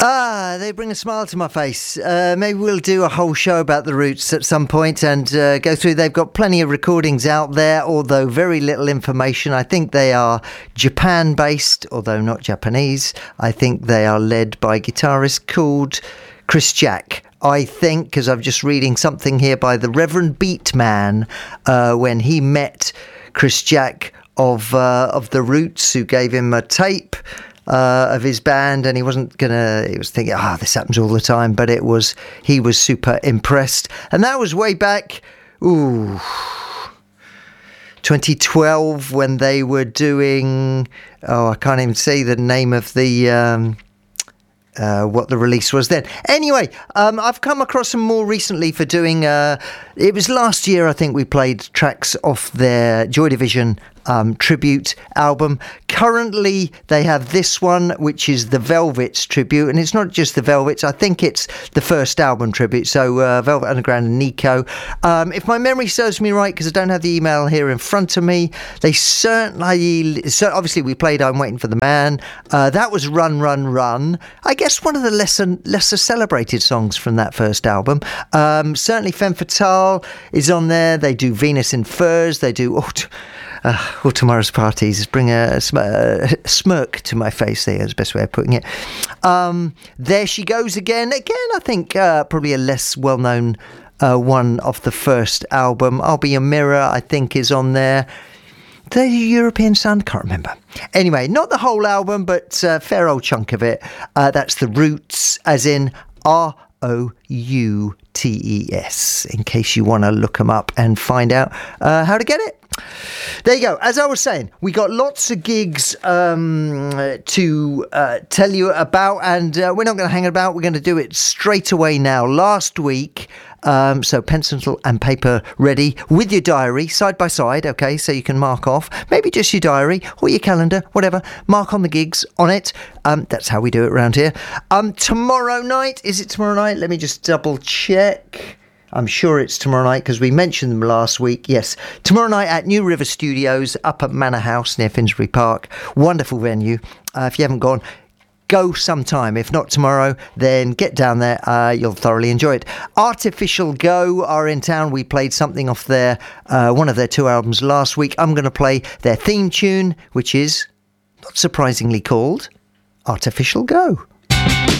They bring a smile to my face. Maybe we'll do a whole show about the Roots at some point and go through. They've got plenty of recordings out there, although very little information. I think they are Japan-based, although not Japanese. I think they are led by a guitarist called Chris Jack. I think, because I'm just reading something here by the Reverend Beatman, when he met Chris Jack of the Roots, who gave him a tape of his band, and he was thinking, this happens all the time, but he was super impressed. And that was way back 2012, when they were doing I can't even say the name of the what the release was then. Anyway, I've come across them more recently for doing it was last year, I think, we played tracks off their Joy Division tribute album. Currently they have this one, which is the Velvets tribute, and it's not just the Velvets, I think it's the first album tribute, so Velvet Underground and Nico. If my memory serves me right, because I don't have the email here in front of me, they obviously we played I'm Waiting for the Man. That was Run Run Run, I guess one of the lesser celebrated songs from that first album. Certainly Femme Fatale is on there. They do Venus in Furs, they do All Tomorrow's Parties, bring a smirk to my face there, is the best way of putting it. There She Goes Again, I think probably a less well-known one off the first album. I'll Be Your Mirror, I think, is on there. The European Sound, can't remember. Anyway, not the whole album, but a fair old chunk of it. That's the Roots, as in Routes, in case you want to look them up and find out how to get it. There you go. As I was saying, we got lots of gigs to tell you about, and we're not going to hang about. We're going to do it straight away now. Last week, so pencil and paper ready with your diary side by side, okay, so you can mark off, maybe just your diary or your calendar, whatever, mark on the gigs on it. That's how we do it around here. Tomorrow night, is it tomorrow night? Let me just double check. I'm sure it's tomorrow night because we mentioned them last week. Yes, tomorrow night at New River Studios up at Manor House near Finsbury Park. Wonderful venue. If you haven't gone, go sometime. If not tomorrow, then get down there. You'll thoroughly enjoy it. Artificial Go are in town. We played something off their one of their two albums last week. I'm going to play their theme tune, which is, not surprisingly, called Artificial Go.